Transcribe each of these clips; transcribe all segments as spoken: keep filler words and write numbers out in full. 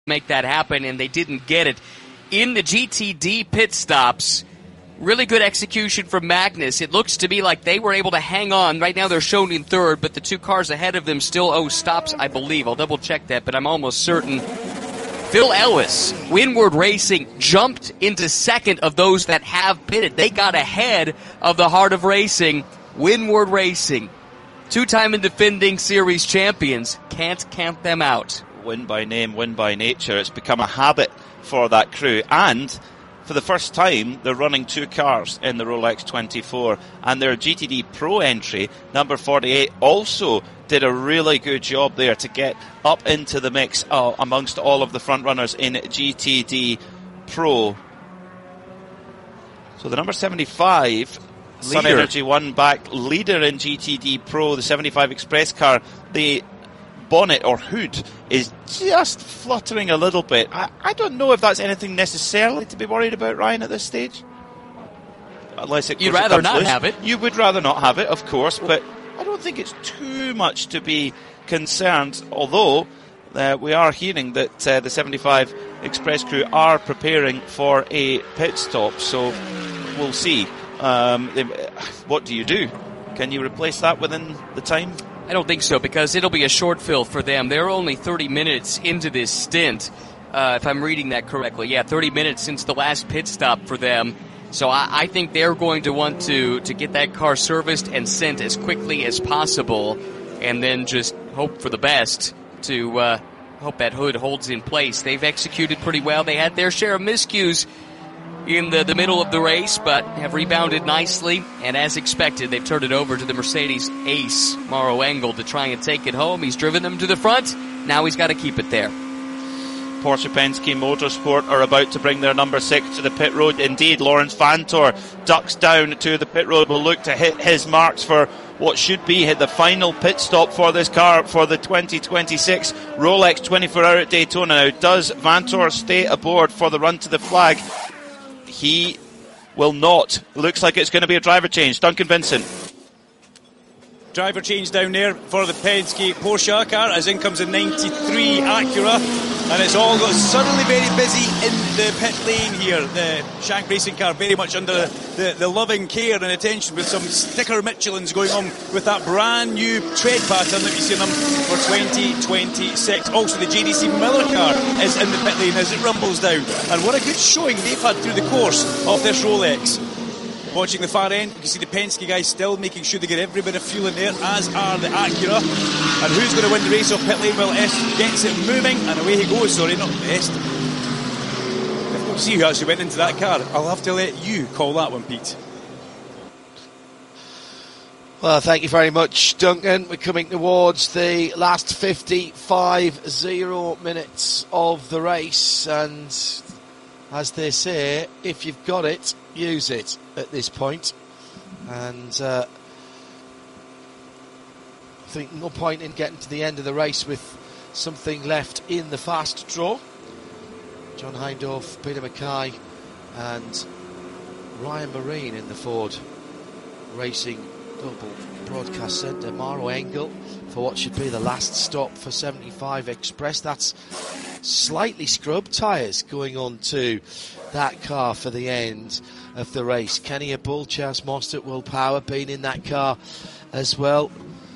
make that happen, and they didn't get it. In the G T D pit stops, really good execution from Magnus. It looks to me like they were able to hang on. Right now they're shown in third, but the two cars ahead of them still owe stops, I believe. I'll double check that, but I'm almost certain. Phil Ellis, Windward Racing, jumped into second of those that have pitted. They got ahead of the Heart of Racing. Windward Racing, two-time and defending series champions, can't count them out. Win by name, win by nature. It's become a habit for that crew, and for the first time they're running two cars in the Rolex twenty-four, and their G T D Pro entry, number forty-eight, also did a really good job there to get up into the mix uh, amongst all of the front runners in G T D Pro. So the number seventy-five, Sun Energy One back leader in G T D Pro, the seventy-five Express car, the bonnet or hood is just fluttering a little bit. I, I don't know if that's anything necessarily to be worried about, Ryan, at this stage. Unless it You'd rather not loose. have it. You would rather not have it, of course, but I don't think it's too much to be concerned, although uh, we are hearing that uh, the seventy-five Express crew are preparing for a pit stop, so we'll see. Um, they, what do you do? Can you replace that within the time? I don't think so, because it'll be a short fill for them. They're only thirty minutes into this stint, uh, if I'm reading that correctly. Yeah, thirty minutes since the last pit stop for them. So I, I think they're going to want to, to get that car serviced and sent as quickly as possible, and then just hope for the best to uh, hope that hood holds in place. They've executed pretty well. They had their share of miscues in the, the middle of the race, but have rebounded nicely, and as expected, they've turned it over to the Mercedes ace, Mauro Engel, to try and take it home. He's driven them to the front. Now he's got to keep it there. Porsche Penske Motorsport are about to bring their number six to the pit road. Indeed, Lawrence Vantor ducks down to the pit road, will look to hit his marks for what should be hit the final pit stop for this car for the twenty twenty-six Rolex twenty-four hour at Daytona. Now, does Vantor stay aboard for the run to the flag? He will not. Looks like it's going to be a driver change. Duncan Vincent. Driver change down there for the Penske Porsche car, as in comes a ninety-three Acura, and it's all got suddenly very busy in the pit lane here. The Shank Racing car very much under the, the loving care and attention, with some sticker Michelins going on with that brand new tread pattern that we see them for twenty twenty-six. Also, the J D C Miller car is in the pit lane as it rumbles down, and what a good showing they've had through the course of this Rolex. Watching the far end, you can see the Penske guys still making sure they get every bit of fuel in there, as are the Acura. And who's going to win the race off pit lane? Well, Est gets it moving, and away he goes. Sorry, not Est. I've got to see who actually went into that car. I'll have to let you call that one, Pete. Well, thank you very much, Duncan. We're coming towards the last fifty-five zero minutes of the race, and as they say, if you've got it, use it at this point. And uh, I think no point in getting to the end of the race with something left in the fast draw. John Hindhaugh, Peter Mackay and Ryan Marine in the Ford Racing Global Broadcast Centre. Mauro Engel for what should be the last stop for seventy-five Express. That's slightly scrubbed tyres going on to that car for the end of the race. Kenny Bull, Chas Mostert, Will Power being in that car as well.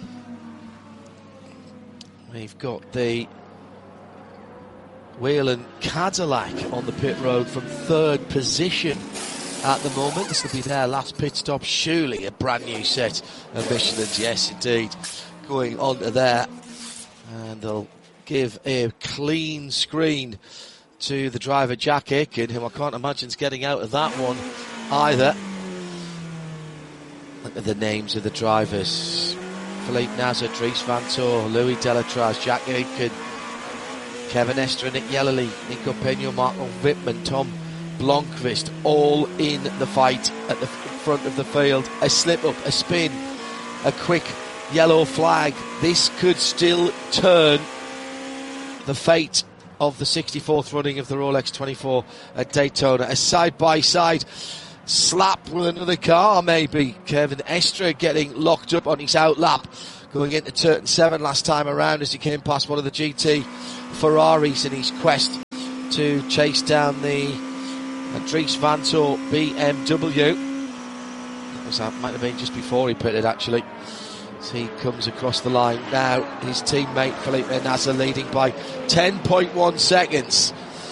We've got the Whelen Cadillac on the pit road from third position at the moment. This will be their last pit stop. Surely a brand new set of Michelins, yes indeed, going on to there, and they'll give a clean screen to the driver Jack Aitken, who I can't imagine is getting out of that one either. Look at the names of the drivers: Philippe Nasr, Dries Vanthoor, Louis Delatraz, Jack Aitken, Kevin Estre, Nick Yellerly, Nico Peño, Marco Wittmann, Tom Blomqvist, all in the fight at the front of the field. A slip up, a spin, a quick yellow flag. This could still turn the fate of the sixty-fourth running of the Rolex twenty-four at Daytona. A side-by-side slap with another car, maybe. Kevin Estre getting locked up on his outlap, going into turn seven last time around as he came past one of the G T Ferraris in his quest to chase down the uh, Dries Vanthoor B M W. That, was, that might have been just before he pitted, actually. As he comes across the line now, his teammate Felipe Nasr leading by ten point one seconds.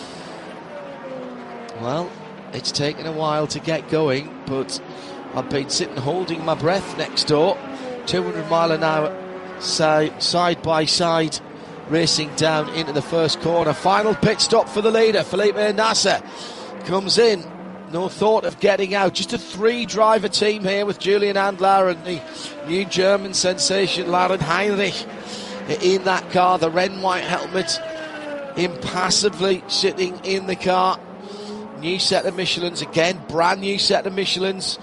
Well, it's taken a while to get going, but I've been sitting holding my breath next door. two hundred mile an hour side, side by side, racing down into the first corner. Final pit stop for the leader, Felipe Nasr comes in, no thought of getting out. Just a three driver team here with Julian Andlar and the new German sensation Lauren Heinrich in that car. The red and white helmet impassively sitting in the car. New set of Michelins again, brand new set of Michelins,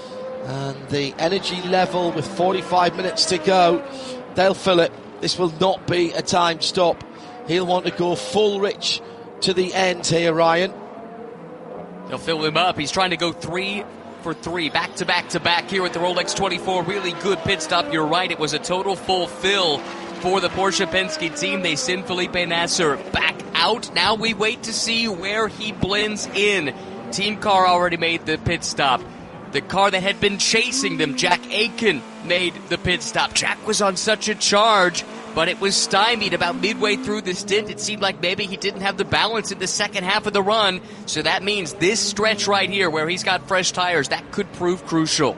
and the energy level with forty-five minutes to go, they'll fill it. This will not be a time stop. He'll want to go full rich to the end here, Ryan. They'll fill him up. He's trying to go three for three, back to back to back here at the Rolex twenty-four. Really good pit stop. You're right. It was a total fulfill for the Porsche Penske team. They send Felipe Nasr back out. Now we wait to see where he blends in. Team car already made the pit stop. The car that had been chasing them, Jack Aitken, made the pit stop. Jack was on such a charge, but it was stymied about midway through the stint. It seemed like maybe he didn't have the balance in the second half of the run. So that means this stretch right here where he's got fresh tires, that could prove crucial.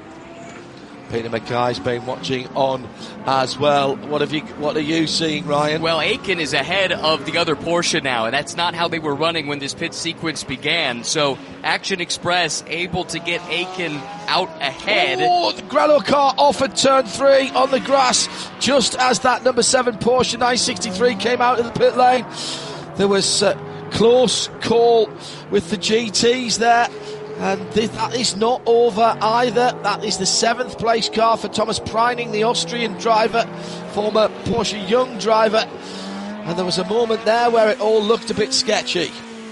Peter Mackay's been watching on as well. What have you? What are you seeing, Ryan? Well, Aitken is ahead of the other Porsche now, and that's not how they were running when this pit sequence began. So Action Express able to get Aitken out ahead. Oh, the Grello car off at turn three on the grass, just as that number seven Porsche nine sixty-three came out of the pit lane. There was a close call with the G Ts there. And th- that is not over either. That is the seventh place car for Thomas Preining, the Austrian driver, former Porsche Young driver. And there was a moment there where it all looked a bit sketchy.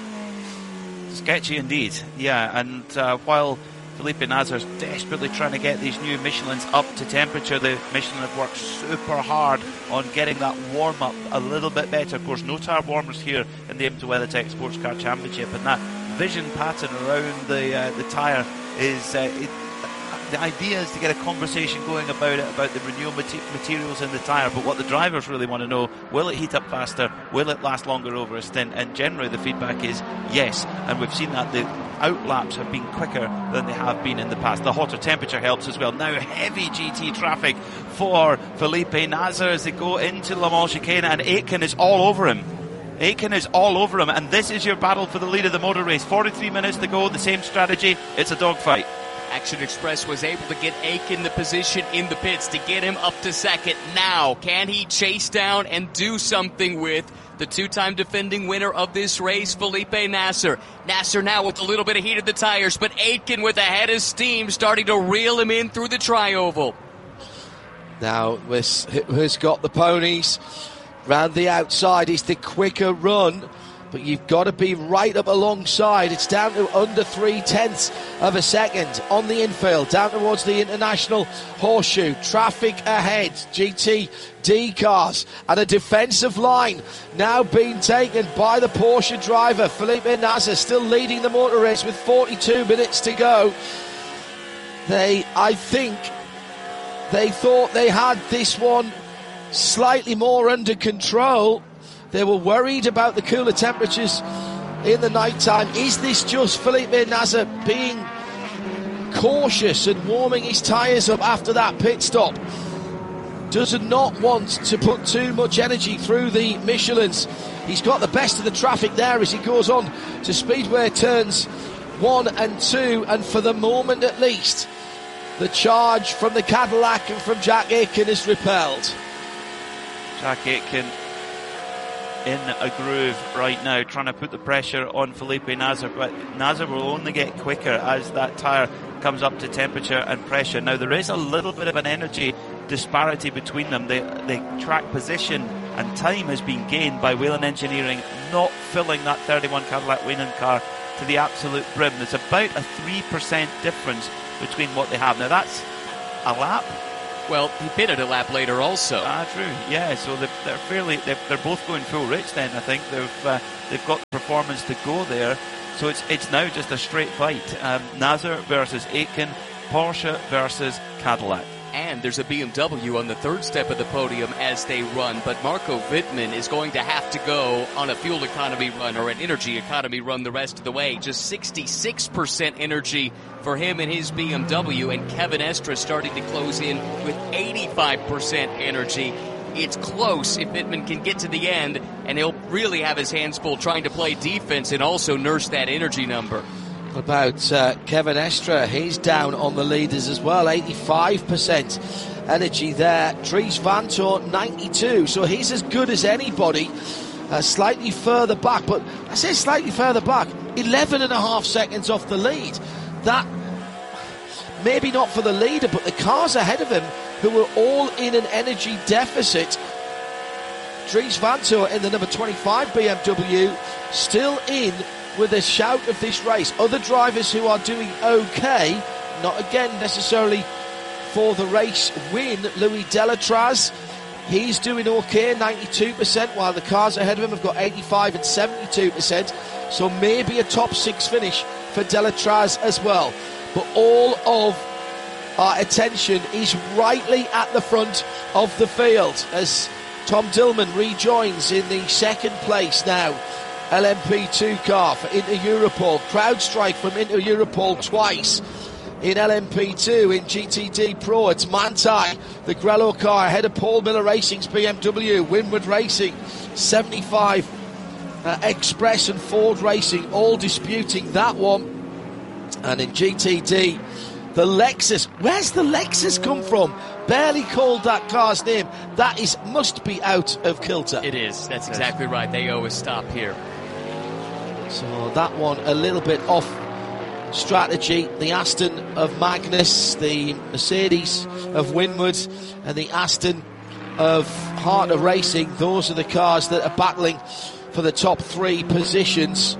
Sketchy indeed, yeah. And uh, while Felipe Nasr is desperately trying to get these new Michelins up to temperature, the Michelin have worked super hard on getting that warm-up a little bit better. Of course, no tire warmers here in the IMSA WeatherTech Sports Car Championship, and that vision pattern around the uh, the tyre is uh, it, the idea is to get a conversation going about it, about the renewable mat- materials in the tyre. But what the drivers really want to know, will it heat up faster, will it last longer over a stint? And generally the feedback is yes, and we've seen that the outlaps have been quicker than they have been in the past. The hotter temperature helps as well. Now heavy G T traffic for Felipe Nasr as they go into Le Mans chicane, and Aitken is all over him. Aitken is all over him, and this is your battle for the lead of the motor race. forty-three minutes to go, the same strategy, it's a dogfight. Action Express was able to get Aitken the position in the pits to get him up to second. Now, can he chase down and do something with the two-time defending winner of this race, Felipe Nasr? Nasr now with a little bit of heat of the tires, but Aitken with a head of steam starting to reel him in through the tri-oval. Now, who's got the ponies? Round the outside is the quicker run, but you've got to be right up alongside. It's down to under three tenths of a second on the infield, down towards the International Horseshoe. Traffic ahead, G T D cars, and a defensive line now being taken by the Porsche driver. Felipe Nasr still leading the motor race with forty-two minutes to go. They, I think, they thought they had this one slightly more under control. They were worried about the cooler temperatures in the night time. Is this just Felipe Nasr being cautious and warming his tyres up after that pit stop? Does not want to put too much energy through the Michelins. He's got the best of the traffic there as he goes on to speedway turns one and two, and for the moment at least the charge from the Cadillac and from Jack Aitken is repelled. Jack Aitken in a groove right now, trying to put the pressure on Felipe Nasr, but Nasr will only get quicker as that tyre comes up to temperature and pressure. Now there is a little bit of an energy disparity between them. The, the track position and time has been gained by Whelen Engineering not filling that thirty-one Cadillac Whelen car to the absolute brim. There's about a three percent difference between what they have. Now that's a lap, Well, he pitted a lap later also. Ah, true. Yeah, so they're, they're fairly. They're, they're both going full rich. Then I think they've uh, they've got the performance to go there. So it's it's now just a straight fight. Um, Nasr versus Aitken, Porsche versus Cadillac. And there's a B M W on the third step of the podium as they run. But Marco Wittmann is going to have to go on a fuel economy run or an energy economy run the rest of the way. Just sixty-six percent energy for him and his B M W. And Kevin Estre starting to close in with eighty-five percent energy. It's close if Wittmann can get to the end, and he'll really have his hands full trying to play defense and also nurse that energy number. About uh, Kevin Estre, he's down on the leaders as well, eighty-five percent energy there. Dries Vanthoor, ninety-two, so he's as good as anybody. Uh, slightly further back, but I say slightly further back, eleven and a half seconds off the lead. That, maybe not for the leader, but the cars ahead of him who were all in an energy deficit. Dries Vanthoor in the number twenty-five B M W, still in with a shout of this race. Other drivers who are doing okay, not again necessarily for the race win. Louis Delatraz, he's doing okay, ninety-two percent, while the cars ahead of him have got eighty-five and seventy-two percent. So maybe a top six finish for Delatraz as well. But all of our attention is rightly at the front of the field as Tom Dillman rejoins in the second place now. L M P two car for Inter Europol. CrowdStrike from Inter Europol twice in L M P two. In G T D Pro, it's Manthey, the Grello car, ahead of Paul Miller Racing's B M W. Winward Racing, seventy-five uh, Express and Ford Racing, all disputing that one. And in G T D, the Lexus. Where's the Lexus come from? Barely called that car's name. That is must be out of kilter. It is. That's exactly right. They owe a stop here. So that one a little bit off strategy. The Aston of Magnus, the Mercedes of Winward, and the Aston of Heart of Racing. Those are the cars that are battling for the top three positions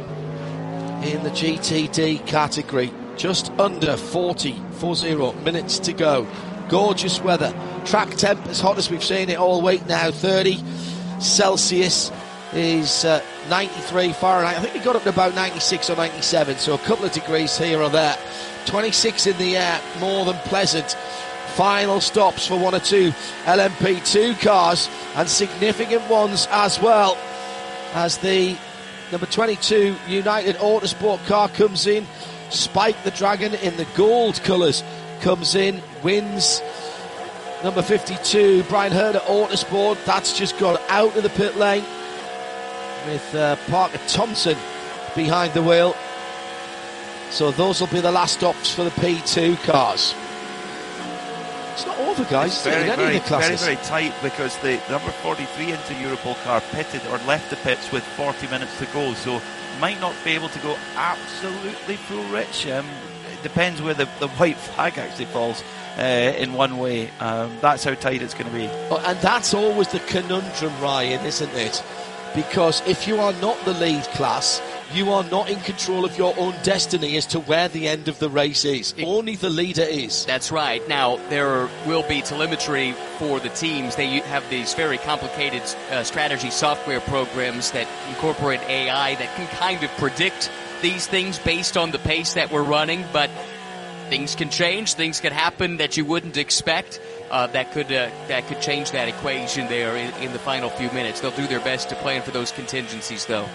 in the G T D category. Just under forty, forty minutes to go. Gorgeous weather. Track temp as hot as we've seen it all week now. thirty Celsius is uh, ninety-three Fahrenheit. I think we got up to about ninety-six or ninety-seven, so a couple of degrees here or there. twenty-six in the air, more than pleasant. Final stops for one or two L M P two cars, and significant ones as well, as the number twenty-two United Autosport car comes in. Spike the Dragon in the gold colours comes in, wins. Number fifty-two, Brian Herder Autosport, that's just gone out of the pit lane with uh, Parker Thompson behind the wheel. So those will be the last stops for the P two cars. It's not over, guys. It's very, in any very, of the classes. very, very tight, because the number forty-three Inter Europol car pitted or left the pits with forty minutes to go, so might not be able to go absolutely full rich. Um, it depends where the, the white flag actually falls uh, in one way. Um, that's how tight it's going to be. Oh, and that's always the conundrum, Ryan, isn't it? Because if you are not the lead class, you are not in control of your own destiny as to where the end of the race is. Only the leader is. That's right. Now, there will be telemetry for the teams. They have these very complicated uh, strategy software programs that incorporate A I that can kind of predict these things based on the pace that we're running, but things can change. Things could happen that you wouldn't expect. Uh, that could uh, that could change that equation there in, in the final few minutes. They'll do their best to plan for those contingencies, though.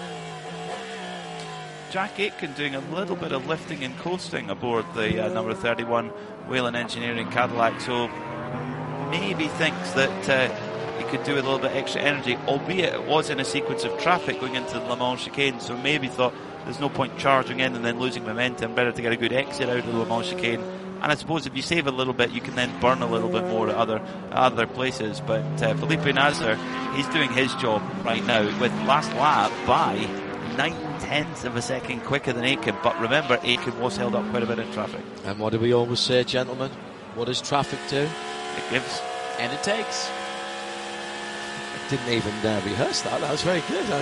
Jack Aitken doing a little bit of lifting and coasting aboard the uh, number thirty-one Whelen Engineering Cadillac, so maybe thinks that uh, he could do a little bit extra energy, albeit it was in a sequence of traffic going into the Le Mans chicane, so maybe thought there's no point charging in and then losing momentum, better to get a good exit out of the Le Mans chicane. And I suppose if you save a little bit, you can then burn a little bit more at other other places. But uh, Felipe Nasr, he's doing his job right now with last lap by nine tenths of a second quicker than Aitken. But remember, Aitken was held up quite a bit in traffic. And what do we always say, gentlemen? What does traffic do? It gives. And it takes. I didn't even uh, rehearse that. That was very good.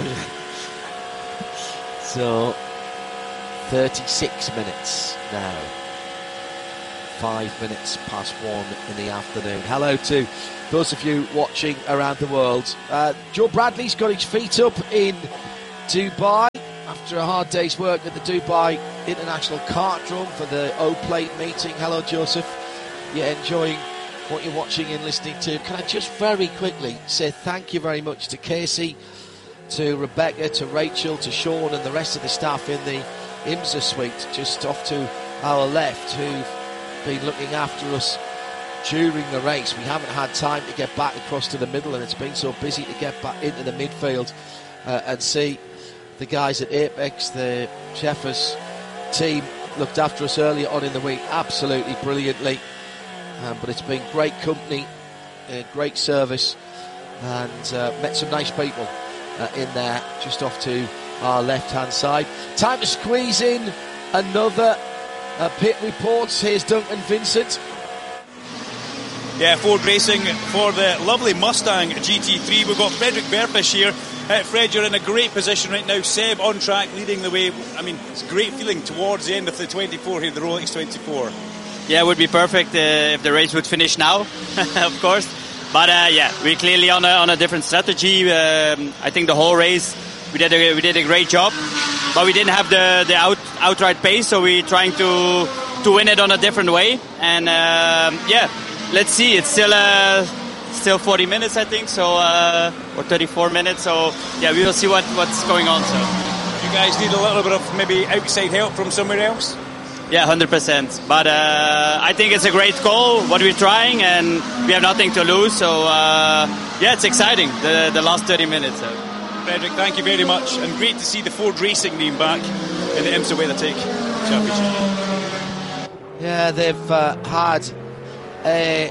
So, thirty-six minutes now five minutes past one in the afternoon. Hello to those of you watching around the world. Uh, Joe Bradley's got his feet up in Dubai after a hard day's work at the Dubai International Kartdrome for the O-Plate meeting. Hello, Joseph. You're enjoying what you're watching and listening to. Can I just very quickly say thank you very much to Casey, to Rebecca, to Rachel, to Sean and the rest of the staff in the IMSA suite just off to our left, who've been looking after us during the race. We haven't had time to get back across to the middle, and it's been so busy to get back into the midfield uh, and see the guys at Apex. The Sheffers team looked after us earlier on in the week absolutely brilliantly, um, but it's been great company, uh, great service, and uh, met some nice people uh, in there just off to our left hand side. Time to squeeze in another uh, pit report. Here's Duncan Vincent. Yeah, Ford Racing for the lovely Mustang G T three. We've got Frederick Berpish here. Uh, Fred, you're in a great position right now. Seb on track, leading the way. I mean, it's a great feeling towards the end of the twenty-four here, the Rolex twenty-four. Yeah, it would be perfect uh, if the race would finish now, of course. But uh, yeah, we're clearly on a, on a different strategy. Um, I think the whole race we did a, we did a great job, but we didn't have the the out, outright pace, so we're trying to to win it on a different way. And um, yeah. Let's see. It's still uh, still forty minutes, I think, so uh, or thirty-four minutes. So yeah, we will see what, what's going on. So you guys need a little bit of maybe outside help from somewhere else. Yeah, one hundred percent. But uh, I think it's a great goal. What we're trying, and we have nothing to lose. So uh, yeah, it's exciting. The the last thirty minutes. So. Frederick, thank you very much, and great to see the Ford Racing name back in the IMSA WeatherTech Championship. Yeah, they've uh, had. A,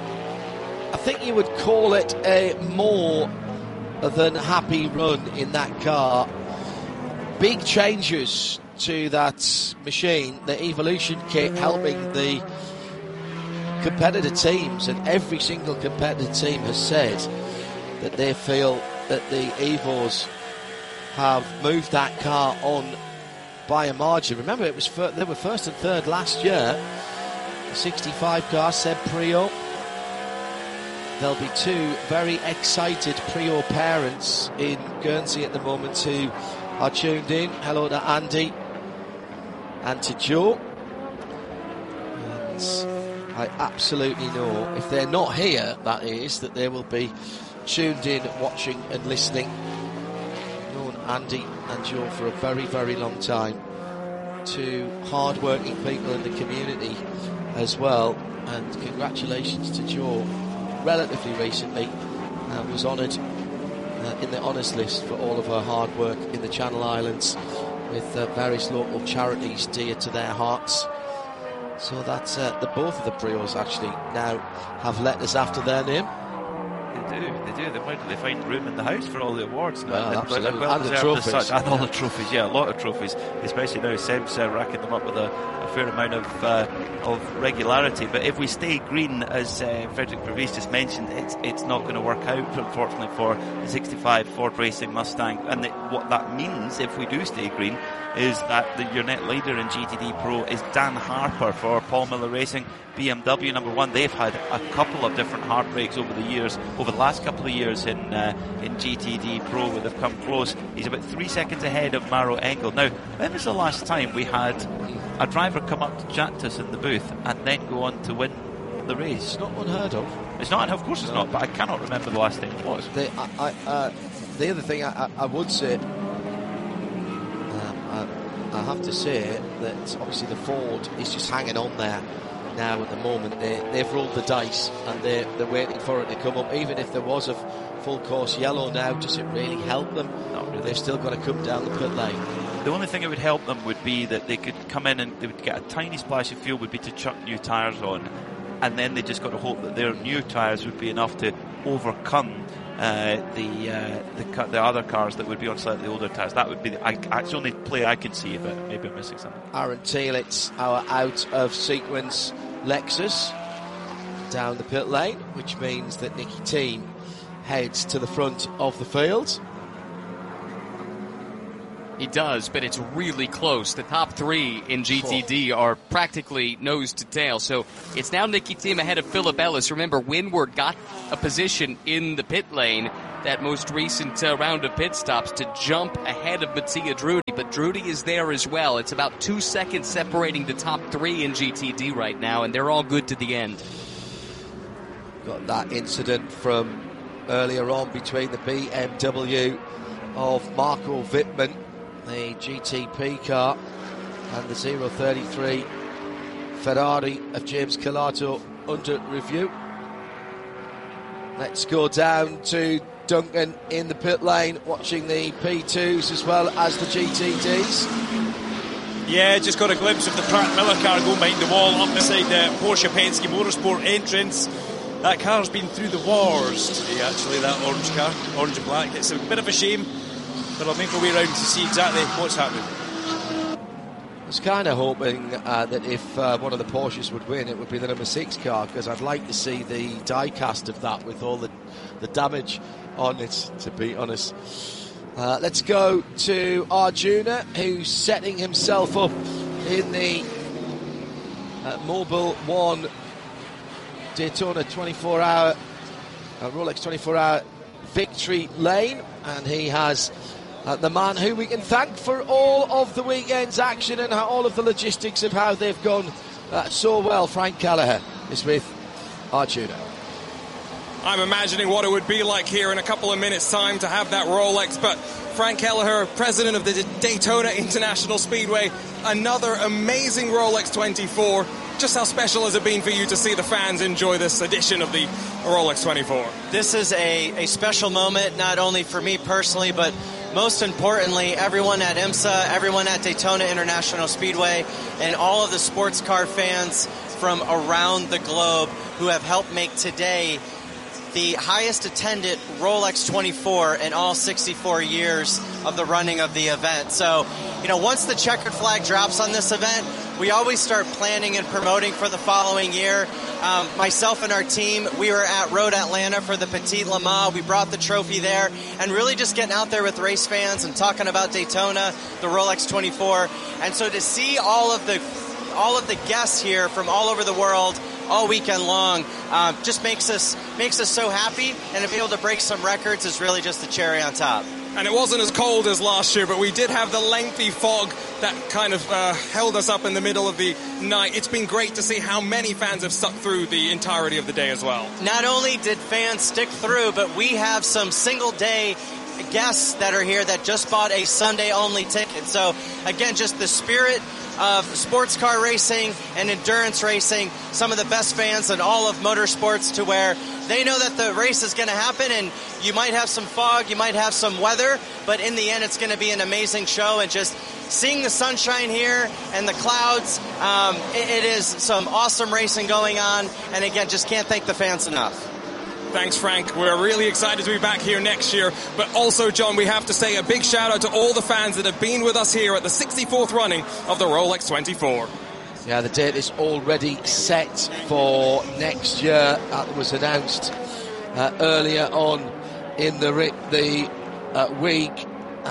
I think you would call it a more than happy run in that car. Big changes to that machine, the Evolution kit, helping the competitor teams, and every single competitor team has said that they feel that the Evos have moved that car on by a margin. Remember, it was fir- they were first and third last year. sixty-five car, Seb Priaulx. There'll be two very excited Priaulx parents in Guernsey at the moment who are tuned in. Hello to Andy and to Joe. And I absolutely know, if they're not here, that is, that they will be tuned in, watching and listening. I've known Andy and Joe for a very, very long time. Two hard-working people in the community as well, and congratulations to Joe. Relatively recently uh, was honoured uh, in the honours list for all of her hard work in the Channel Islands with uh, various local charities dear to their hearts. So that's uh, the both of the Priaulx actually now have letters after their name. They do, they do. They find, they find room in the house for all the awards now. Well, and, absolutely. well And the trophies. Such, and all the trophies, yeah, a lot of trophies. Especially now, Seb's uh, racking them up with a, a fair amount of uh, of regularity. But if we stay green, as uh, Frederick Previs just mentioned, it's it's not going to work out, unfortunately, for the sixty-five Ford Racing Mustang. And the, what that means, if we do stay green, is that the, your net leader in G T D Pro is Dan Harper for Paul Miller Racing, B M W number one. They've had a couple of different heartbreaks over the years, over the last couple of years in uh, in G T D Pro, where they've come close. He's about three seconds ahead of Maro Engel. Now, when was the last time we had a driver come up to chat to us in the booth and then go on to win the race? It's not unheard of. It's not, of course it's No. not, but I cannot remember the last time it was. The, I, I, uh, the other thing I, I, I would say, um, I, I have to say that obviously the Ford is just hanging on there now at the moment. They, they've rolled the dice and they're, they're waiting for it to come up. Even if there was a full course yellow now, does it really help them? Not really. They've still got to come down the pit lane. The only thing that would help them would be that they could come in and they would get a tiny splash of fuel, would be to chuck new tyres on, and then they just got to hope that their new tyres would be enough to overcome uh, the uh, the ca- the other cars that would be on slightly older tyres. That would be the, I, that's the only play I can see, but maybe I'm missing something. Aaron Teelitz, our out of sequence Lexus, down the pit lane, which means that Nicky Team heads to the front of the field. He does, but it's really close. The top three in G T D are practically nose to tail. So it's now Nicky Thiem ahead of Philip Ellis. Remember, Windward got a position in the pit lane, that most recent uh, round of pit stops, to jump ahead of Mattia Drudi. But Drudi is there as well. It's about two seconds separating the top three in G T D right now, and they're all good to the end. Got that incident from earlier on between the B M W of Marco Wittmann, the G T P car, and the zero thirty-three Ferrari of James Calato under review. Let's go down to Duncan in the pit lane, watching the P twos as well as the G T Ds. Yeah, just got a glimpse of the Pratt Miller car go behind the wall up beside the Porsche Penske Motorsport entrance. That car's been through the wars today, actually, that orange car, orange and black. It's a bit of a shame, but I'll make my way around to see exactly what's happening. I was kind of hoping uh, that if uh, one of the Porsches would win, it would be the number six car, because I'd like to see the die-cast of that with all the, the damage on it, to be honest. Uh, let's go to Arjuna, who's setting himself up in the uh, Mobile One Daytona twenty-four hour, uh, Rolex twenty-four hour victory lane, and he has uh, the man who we can thank for all of the weekend's action and how, all of the logistics of how they've gone uh, so well. Frank Kelleher is with Arjuna. I'm imagining what it would be like here in a couple of minutes' time to have that Rolex, but Frank Kelleher, president of the Daytona International Speedway, another amazing Rolex twenty-four. Just how special has it been for you to see the fans enjoy this edition of the Rolex twenty-four? This is a, a special moment, not only for me personally, but most importantly, everyone at IMSA, everyone at Daytona International Speedway, and all of the sports car fans from around the globe who have helped make today the highest attended Rolex twenty-four in all sixty-four years of the running of the event. So, you know, once the checkered flag drops on this event, we always start planning and promoting for the following year. Um, myself and our team, we were at Road Atlanta for the Petit Le Mans. We brought the trophy there, and really just getting out there with race fans and talking about Daytona, the Rolex twenty-four. And so to see all of the all of the guests here from all over the world all weekend long uh, just makes us makes us so happy, and to be able to break some records is really just the cherry on top. And it wasn't as cold as last year, but we did have the lengthy fog that kind of uh, held us up in the middle of the night. It's been great to see how many fans have stuck through the entirety of the day as well. Not only did fans stick through, but we have some single day guests that are here that just bought a Sunday only ticket. So again, just the spirit of sports car racing and endurance racing, some of the best fans in all of motorsports, to where they know that the race is going to happen, and you might have some fog, you might have some weather, but in the end it's going to be an amazing show. And just seeing the sunshine here and the clouds, um, it, it is some awesome racing going on, and again, just can't thank the fans enough. Thanks, Frank. We're really excited to be back here next year. But also, John, we have to say a big shout out to all the fans that have been with us here at the sixty-fourth running of the Rolex twenty-four. Yeah, the date is already set for next year. That was announced uh, earlier on in the the uh, week,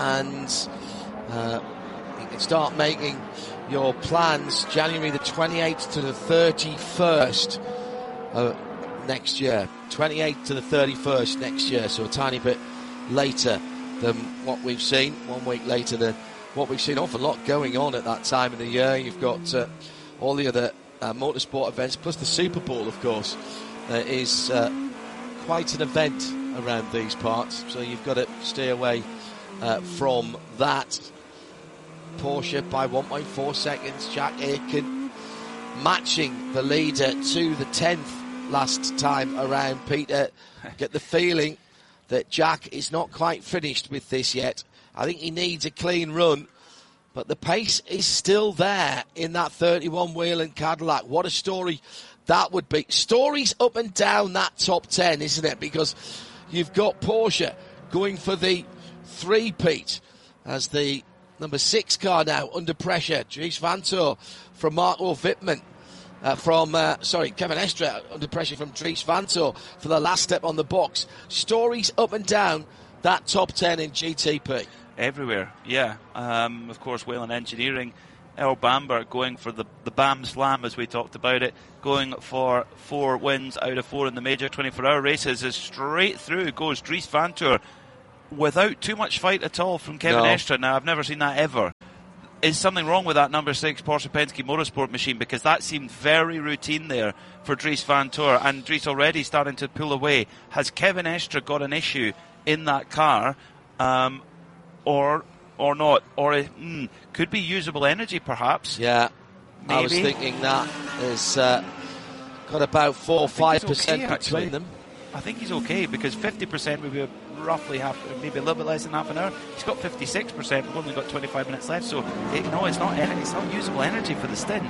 and uh, you can start making your plans January the twenty-eighth to the thirty-first uh, next year. twenty-eighth to the thirty-first next year, so a tiny bit later than what we've seen, one week later than what we've seen. Awful lot going on at that time of the year. You've got uh, all the other uh, motorsport events, plus the Super Bowl, of course, uh, is uh, quite an event around these parts, so you've got to stay away uh, from that. Porsche by one point four seconds, Jack Aitken matching the leader to the tenth last time around. Peter, get the feeling that Jack is not quite finished with this yet. I think he needs a clean run, but the pace is still there in that thirty-one Whelen Cadillac. What a story that would be. Stories up and down that top ten, isn't it? Because you've got Porsche going for the three-peat as the number six car now under pressure. Dries Vanthoor from Marco Wittmann. Uh, from, uh, sorry, Kevin Estre under pressure from Dries Vanthoor for the last step on the box. Stories up and down that top ten in G T P. everywhere. Yeah. Um, of course, Whelen Engineering, Earl Bamber going for the, the Bam Slam, as we talked about it, going for four wins out of four in the major twenty-four hour races. As straight through goes Dries Vanthoor without too much fight at all from Kevin No. Estre. Now, I've never seen that ever. Is something wrong with that number six Porsche Penske Motorsport machine? Because that seemed very routine there for Dries Vanthoor, and Dries already starting to pull away. Has Kevin Estre got an issue in that car, um, or or not? Or it mm, could be usable energy, perhaps? Yeah, Maybe. I was thinking that is uh, got about four or five percent okay, between actually. them. I think he's okay, because fifty percent would be roughly half, maybe a little bit less than half an hour. He's got fifty-six percent. We've only got twenty-five minutes left, so it, no, it's not. It's not usable energy for the stint.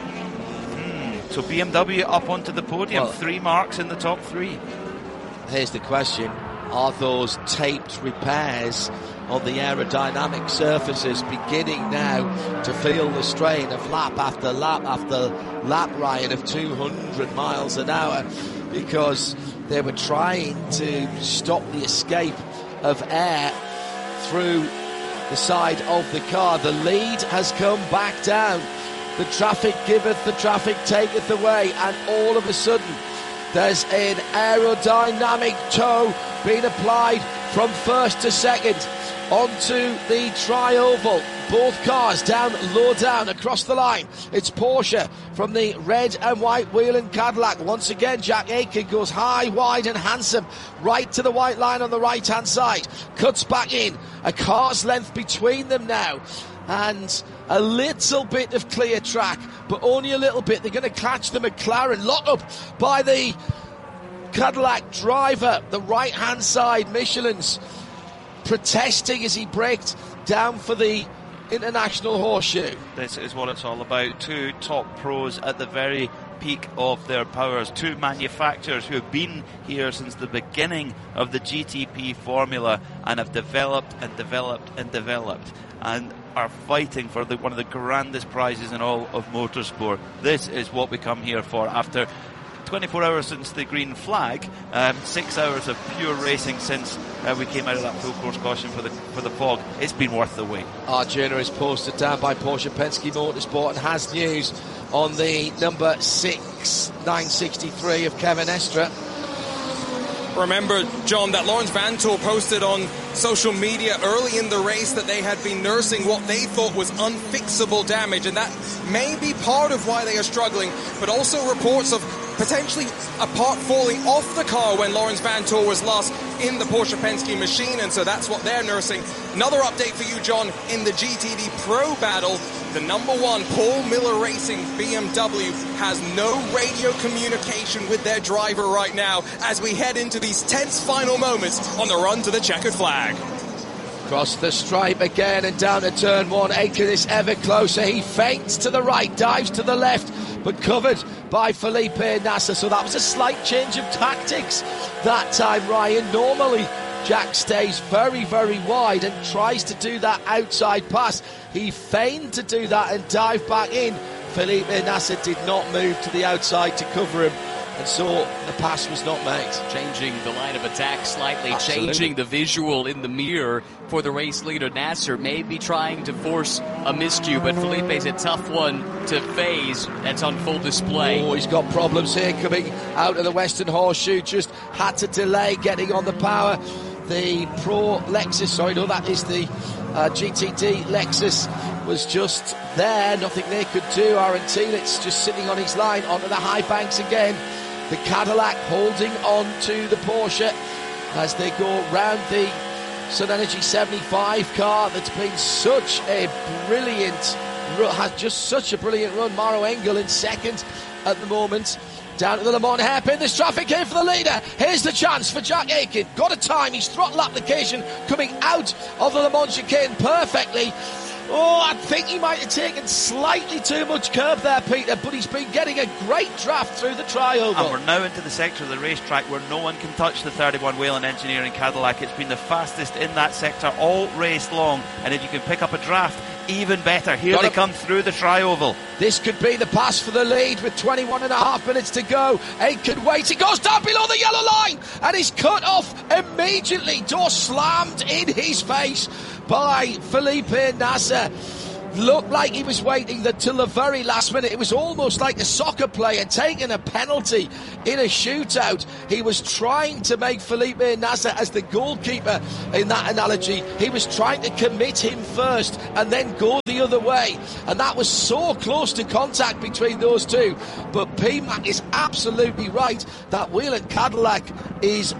Hmm. So B M W up onto the podium, Well, three marks in the top three. Here's the question: are those taped repairs on the aerodynamic surfaces beginning now to feel the strain of lap after lap after lap, Ryan, of two hundred miles an hour? Because they were trying to stop the escape of air through the side of the car. The lead has come back down. The traffic giveth, the traffic taketh away, and all of a sudden there's an aerodynamic tow being applied from first to second onto the tri-oval. Both cars down, low down, across the line. It's Porsche from the red and white Whelen Cadillac. Once again, Jack Aitken goes high, wide and handsome right to the white line on the right-hand side. Cuts back in. A car's length between them now. And a little bit of clear track, but only a little bit. They're going to catch the McLaren. Lock up by the Cadillac driver. The right-hand side, Michelin's protesting as he braked down for the International Horseshoe. This is what it's all about. Two top pros at the very peak of their powers. Two manufacturers who have been here since the beginning of the G T P formula and have developed and developed and developed and are fighting for the, one of the grandest prizes in all of motorsport. This is what we come here for after twenty-four hours since the green flag, um, six hours of pure racing since uh, we came out of that full course caution for the for the fog. It's been worth the wait. Our journey is posted down by Porsche Penske Motorsport and has news on the number six nine sixty-three of Kevin Estre. Remember, John, that Laurens Vanthoor posted on social media early in the race that they had been nursing what they thought was unfixable damage, and that may be part of why they are struggling, but also reports of potentially a part falling off the car when Laurens Vanthoor was last in the Porsche Penske machine, and so that's what they're nursing. Another update for you, John, in the G T D Pro battle, the number one, Paul Miller Racing B M W, has no radio communication with their driver right now as we head into these tense final moments on the run to the checkered flag. Across the stripe again and down to turn one. Aitken is ever closer. He feints to the right, dives to the left, but covered by Felipe Nasser. So that was a slight change of tactics that time, Ryan. Normally, Jack stays very, very wide and tries to do that outside pass. He feigned to do that and dive back in. Felipe Nasser did not move to the outside to cover him, and so the pass was not made. Changing the line of attack slightly, Absolutely. changing the visual in the mirror for the race leader Nasser, maybe trying to force a miscue, but Felipe's a tough one to phase. That's on full display. Oh, he's got problems here coming out of the Western Horseshoe. Just had to delay getting on the power. The Pro Lexus, sorry, no, that is the uh, G T D Lexus, was just there. Nothing they could do. Aaron Telitz just sitting on his line onto the high banks again. The Cadillac holding on to the Porsche as they go round the Sun Energy seventy-five car that's been such a brilliant, has just such a brilliant run. Maro Engel in second at the moment. Down to the Le Mans hairpin, there's traffic here for the leader. Here's the chance for Jack Aitken. Got a time, his throttle application coming out of the Le Mans chicane perfectly. Oh, I think he might have taken slightly too much curb there, Peter, but he's been getting a great draft through the tri-oval. And we're now into the sector of the racetrack where no one can touch the thirty-one Whelen Engineering Cadillac. It's been the fastest in that sector all race long, and if you can pick up a draft, even better. Here Got they it. come through the tri-oval. This could be the pass for the lead with twenty-one and a half minutes to go. Aitken waits, he goes down below the yellow line and he's cut off immediately. Door slammed in his face by Felipe Nasr. Looked like he was waiting until the very last minute. It was almost like a soccer player taking a penalty in a shootout. He was trying to make Felipe Nasr as the goalkeeper in that analogy. He was trying to commit him first and then go the other way. And that was so close to contact between those two. But P Mac is absolutely right. That Whelen Cadillac is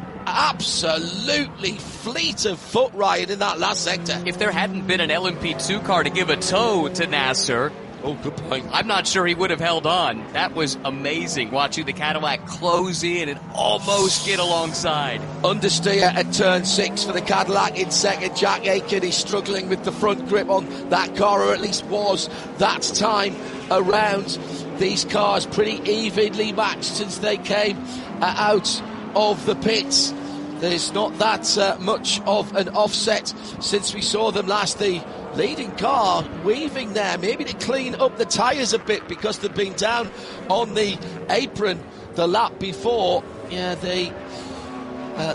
absolutely fleet of foot, Ryan, in that last sector. If there hadn't been an L M P two car to give a tow to Nasr, oh, good point. I'm not sure he would have held on. That was amazing, watching the Cadillac close in and almost get alongside. Understeer at turn six for the Cadillac in second. Jack Aitken is struggling with the front grip on that car, or at least was that time around. These cars pretty evenly matched since they came uh, out of the pits. There's not that uh, much of an offset since we saw them last. The leading car weaving there, maybe to clean up the tyres a bit because they've been down on the apron the lap before. Yeah, the uh,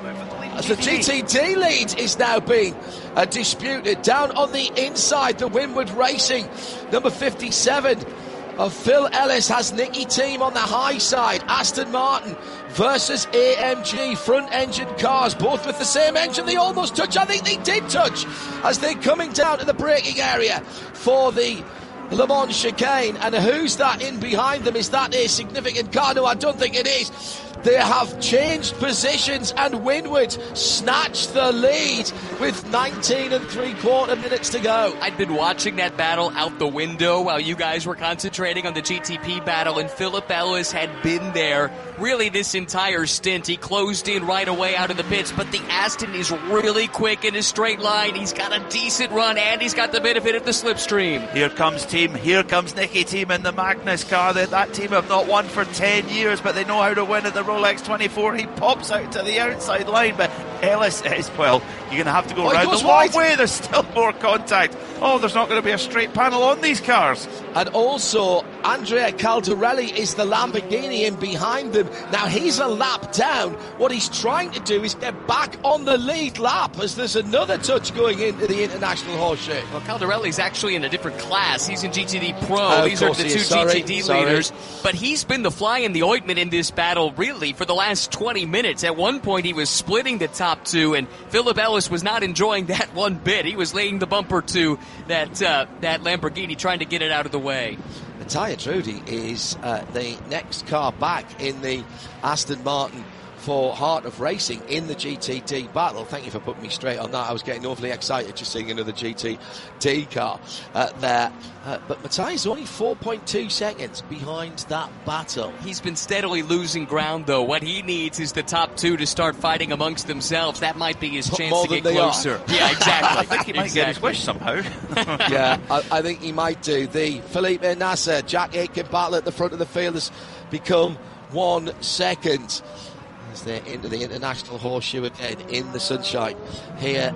the G T D lead is now being uh, disputed. Down on the inside, the Winward Racing number fifty-seven of Phil Ellis has Nicky Team on the high side. Aston Martin versus A M G, front engine cars, both with the same engine. They almost touch. I think they did touch as they're coming down to the braking area for the Le Mans chicane. And who's that in behind them? Is that a significant car? No, I don't think it is. They have changed positions and Winward snatched the lead with nineteen and three quarter minutes to go. I'd been watching that battle out the window while you guys were concentrating on the G T P battle, and Philip Ellis had been there really this entire stint. He closed in right away out of the pits, but the Aston is really quick in a straight line. He's got a decent run and he's got the benefit of the slipstream. Here comes Team, here comes Nicky Team in the Magnus car. That, that team have not won for ten years, but they know how to win at the Rolex twenty-four. He pops out to the outside line, but Ellis is, well, you're going to have to go oh, around the long wide. way. There's still more contact. Oh, there's not going to be a straight panel on these cars. And also, Andrea Caldarelli is the Lamborghini in behind them. Now, he's a lap down. What he's trying to do is get back on the lead lap as there's another touch going into the International Horseshoe. Well, Caldarelli's actually in a different class. He's in G T D Pro. Uh, These are the two Sorry. G T D Sorry. leaders. But he's been the fly in the ointment in this battle, really, for the last twenty minutes. At one point, he was splitting the top two, and Philip Ellis was not enjoying that one bit. He was laying the bumper to that uh, that Lamborghini, trying to get it out of the way. Natalia Trudy is uh, the next car back in the Aston Martin for Heart of Racing in the G T D battle. Thank you for putting me straight on that. I was getting awfully excited just seeing another G T D car uh, there. Uh, but Matthias only four point two seconds behind that battle. He's been steadily losing ground, though. What he needs is the top two to start fighting amongst themselves. That might be his chance More to get than they closer. are. Yeah, exactly. I think he might exactly. get his wish somehow. Yeah, I, I think he might do. The Felipe Nasr, Jack Aitken battle at the front of the field has become one second. As they're into the International Horseshoe again in the sunshine here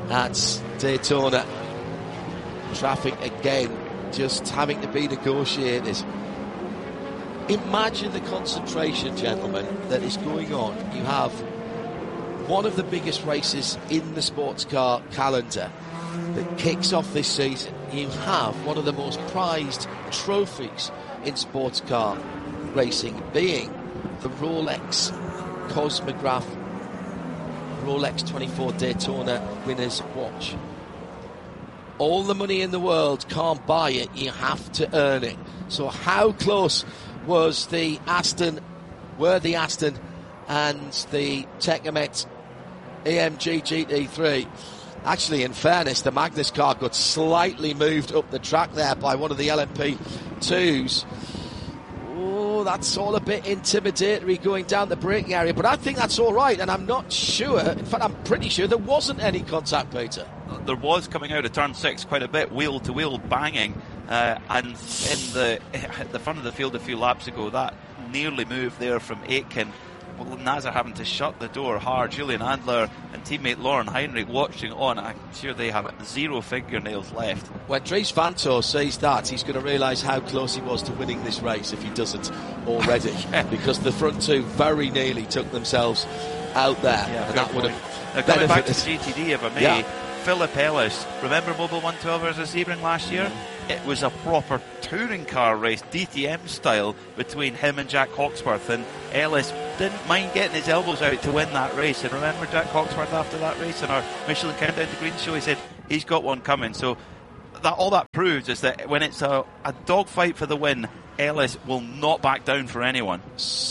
at Daytona. Traffic again just having to be negotiated. Imagine the concentration, gentlemen, that is going on. You have one of the biggest races in the sports car calendar that kicks off this season. You have one of the most prized trophies in sports car racing being the Rolex Cosmograph Rolex twenty-four Daytona Winners Watch. All the money in the world can't buy it, you have to earn it. So how close was the Aston, were the Aston and the Tecamet A M G G T three? Actually, in fairness, the Magnus car got slightly moved up the track there by one of the L M P twos. Oh, that's all a bit intimidatory going down the braking area, but I think that's all right, and I'm not sure, in fact I'm pretty sure there wasn't any contact, Peter. There was, coming out of turn six, quite a bit wheel to wheel banging, uh, and in the at the front of the field a few laps ago, that nearly moved there from Aitken. Well, Nasr having to shut the door hard. Julian Adler and teammate Lauren Heinrich watching on. I'm sure they have zero fingernails left. When Dries Vanthoor says that, he's going to realise how close he was to winning this race if he doesn't already. Yeah. Because the front two very nearly took themselves out there. Yeah, and that would have now, coming back to G T D, if I may, yeah. Philip Ellis, remember Mobil one twelve as a Sebring last year? It was a proper touring car race, D T M style, between him and Jack Hawksworth, and Ellis didn't mind getting his elbows out to win that race. And remember Jack Hawksworth after that race in our Michelin Countdown to Green show, he said he's got one coming. So that all that proves is that when it's a, a dogfight for the win, Ellis will not back down for anyone.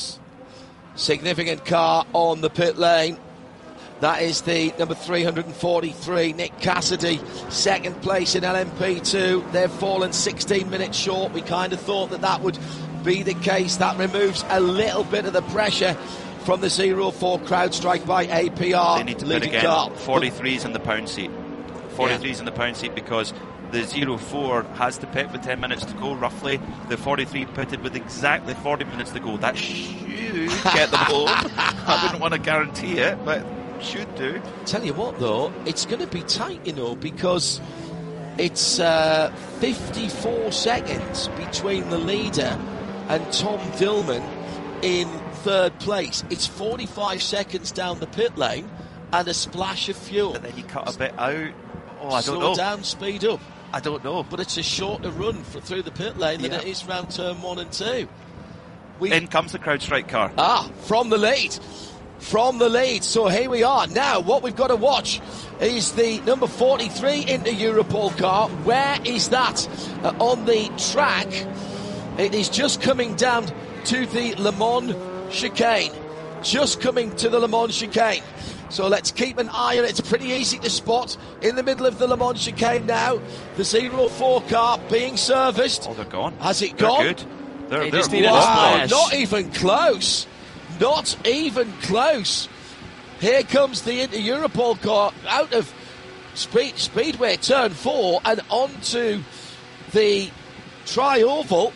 Significant car on the pit lane. That is the number three hundred forty-three, Nick Cassidy, second place in L M P two. They've fallen sixteen minutes short. We kind of thought that that would be the case. That removes a little bit of the pressure from the zero four crowd strike by A P R. They need to put again car. forty-threes in the pound seat. forty-threes yeah. in the pound seat, because the zero four has to pit with ten minutes to go, roughly. The forty-three pitted with exactly forty minutes to go. That should get them home. I wouldn't want to guarantee it, but should do. Tell you what, though, it's going to be tight, you know, because it's uh, fifty-four seconds between the leader and Tom Dillman in third place. It's forty-five seconds down the pit lane and a splash of fuel. And then you cut a bit out. Oh, I don't Slow know. down, speed up. I don't know. But it's a shorter run for, through the pit lane than yeah. it is round turn one and two. We, in comes the CrowdStrike car. Ah, from the lead. From the lead. So here we are. Now, what we've got to watch is the number forty-three Inter Europol car. Where is that? Uh, on the track. It is just coming down to the Le Mans chicane. Just coming to the Le Mans chicane. So let's keep an eye on it. It's pretty easy to spot in the middle of the Le Mans chicane now. The zero four car being serviced. Oh, they're gone. Has it they're gone? Good. They're, They they're just needed a Wow, splash. not even close. Not even close. Here comes the Inter Europol car out of speed, Speedway turn four and onto the tri-oval.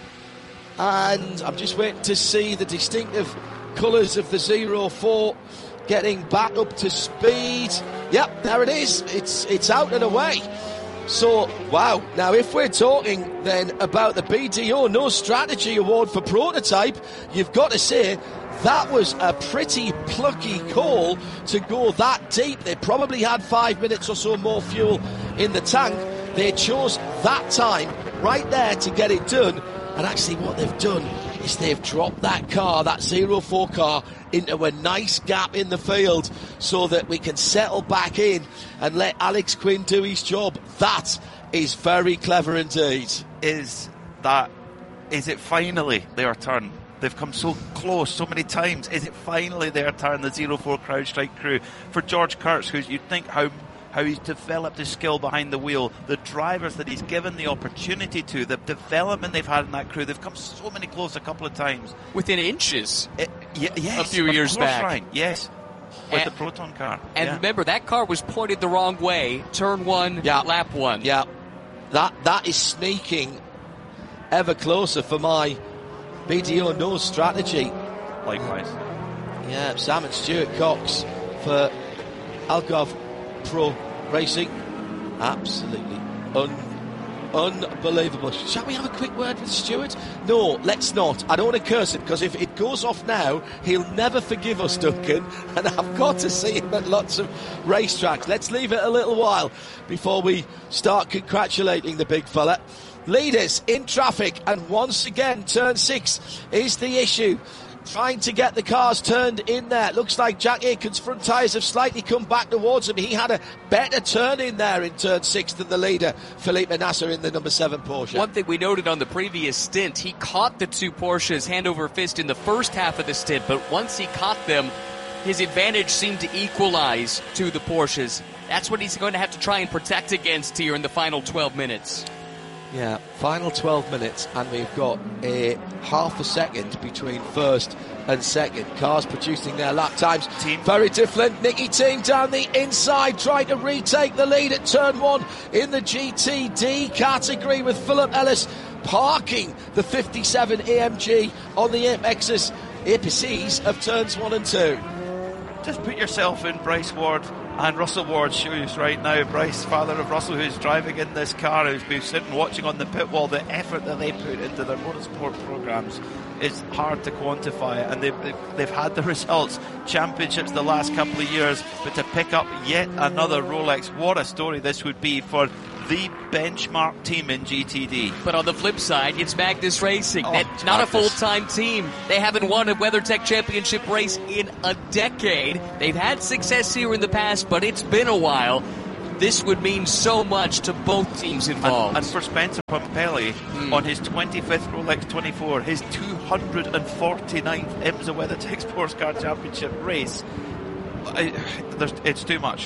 And I'm just waiting to see the distinctive colours of the zero four getting back up to speed. Yep, there it is. It's it's out and away. So, wow. Now, if we're talking then about the B D O No Strategy Award for Prototype, you've got to say that was a pretty plucky call to go that deep. They probably had five minutes or so more fuel in the tank. They chose that time right there to get it done. And actually what they've done is they've dropped that car, that zero four car, into a nice gap in the field so that we can settle back in and let Alex Quinn do his job. That is very clever indeed. Is that, is it finally their turn? They've come so close so many times. Is it finally their turn, the zero four CrowdStrike crew? For George Kurtz, who you'd think how how he's developed his skill behind the wheel, the drivers that he's given the opportunity to, the development they've had in that crew, they've come so many close a couple of times. Within inches. It, y- yes, a few of years course, back. Ryan, yes. With And- the Proton car. And yeah. remember, that car was pointed the wrong way. Turn one, Yeah. lap one. Yeah, that that is sneaking ever closer for my B D O No Strategy. Likewise. Yeah, Sam and Stuart Cox for Algarve Pro Racing. Absolutely un- unbelievable. Shall we have a quick word with Stuart? No, let's not. I don't want to curse him, because if it goes off now, he'll never forgive us, Duncan. And I've got to see him at lots of racetracks. Let's leave it a little while before we start congratulating the big fella. Leaders in traffic, and once again, turn six is the issue. Trying to get the cars turned in there. Looks like Jack Aitken's front tyres have slightly come back towards him. He had a better turn in there in turn six than the leader, Felipe Nasser, in the number seven Porsche. One thing we noted on the previous stint, he caught the two Porsches hand over fist in the first half of the stint, but once he caught them, his advantage seemed to equalize to the Porsches. That's what he's going to have to try and protect against here in the final twelve minutes. Yeah, final twelve minutes, and we've got a half a second between first and second. Cars producing their lap times. Team. Very different. Nicky Team down the inside, trying to retake the lead at turn one in the G T D category, with Philip Ellis parking the fifty-seven A M G on the apexes, apices of turns one and two. Just put yourself in Bryce Ward And Russell Ward shows right now, Bryce, father of Russell, who's driving in this car, who's been sitting watching on the pit wall. The effort that they put into their motorsport programs is hard to quantify, and they've, they've had the results, championships the last couple of years, but to pick up yet another Rolex, what a story this would be for the benchmark team in G T D. But on the flip side, it's Magnus Racing. Oh, That's not Magnus. a full-time team. They haven't won a WeatherTech Championship race in a decade. They've had success here in the past, but it's been a while. This would mean so much to both teams involved. And, and for Spencer Pumpelly, mm. on his twenty-fifth Rolex twenty-four, his two hundred forty-ninth IMSA WeatherTech Sports Car Championship race, I, it's too much.